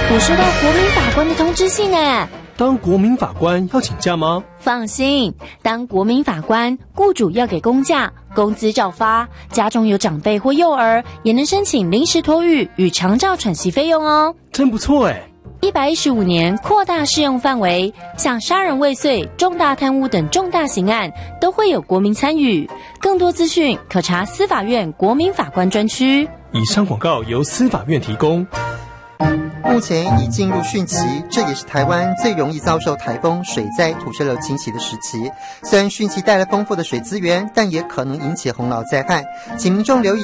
我收到国民法官的通知信呢。 当国民法官要请假吗？ 放心，当国民法官，雇主要给公假，工资照发，家中有长辈或幼儿，也能申请临时托育与长照喘息费用哦。 真不错哎 ！115年扩大适用范围，像杀人未遂、重大贪污等重大刑案都会有国民参与。更多资讯可查司法院国民法官专区。 以上广告由司法院提供。 目前已进入汛期，这也是台湾最容易遭受台风、水灾、土石流侵袭的时期。虽然汛期带来丰富的水资源，但也可能引起洪涝灾害，请民众留意